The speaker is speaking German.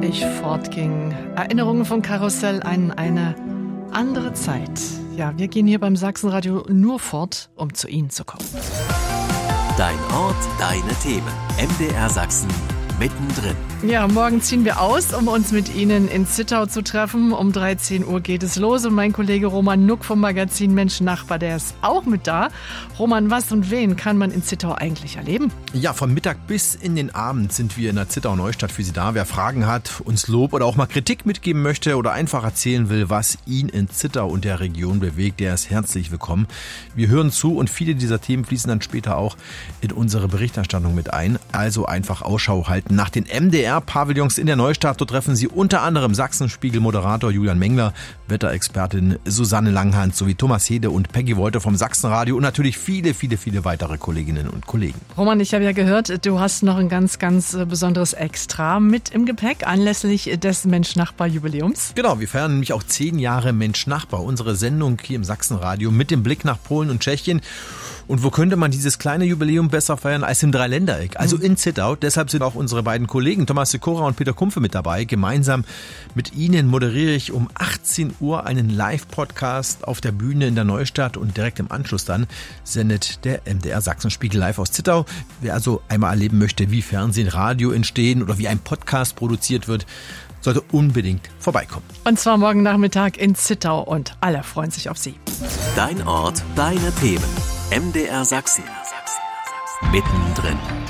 ich fortging. Erinnerungen von Karussell an eine andere Zeit. Ja, wir gehen hier beim Sachsenradio nur fort, um zu Ihnen zu kommen. Dein Ort, deine Themen. MDR Sachsen mittendrin. Ja, morgen ziehen wir aus, um uns mit Ihnen in Zittau zu treffen. Um 13 Uhr geht es los und mein Kollege Roman Nuck vom Magazin Mensch Nachbar, der ist auch mit da. Roman, was und wen kann man in Zittau eigentlich erleben? Ja, von Mittag bis in den Abend sind wir in der Zittau-Neustadt für Sie da. Wer Fragen hat, uns Lob oder auch mal Kritik mitgeben möchte oder einfach erzählen will, was ihn in Zittau und der Region bewegt, der ist herzlich willkommen. Wir hören zu und viele dieser Themen fließen dann später auch in unsere Berichterstattung mit ein. Also einfach Ausschau halten nach den MDR-Pavillons in der Neustadt. Dort treffen Sie unter anderem Sachsenspiegel-Moderator Julian Mengler, Wetterexpertin Susanne Langhans sowie Thomas Hede und Peggy Wolter vom Sachsenradio und natürlich viele weitere Kolleginnen und Kollegen. Roman, ich habe ja gehört, du hast noch ein ganz besonderes Extra mit im Gepäck anlässlich des Mensch-Nachbar-Jubiläums. Genau, wir feiern nämlich auch 10 Jahre Mensch-Nachbar, unsere Sendung hier im Sachsenradio mit dem Blick nach Polen und Tschechien. Und wo könnte man dieses kleine Jubiläum besser feiern als im Dreiländereck, also in Zittau. Deshalb sind auch unsere beiden Kollegen Thomas Sikora und Peter Kumpfe mit dabei. Gemeinsam mit ihnen moderiere ich um 18 Uhr einen Live-Podcast auf der Bühne in der Neustadt und direkt im Anschluss dann sendet der MDR Sachsenspiegel live aus Zittau. Wer also einmal erleben möchte, wie Fernsehen, Radio entstehen oder wie ein Podcast produziert wird, sollte unbedingt vorbeikommen. Und zwar morgen Nachmittag in Zittau und alle freuen sich auf Sie. Dein Ort, deine Themen. MDR Sachsen. Mittendrin.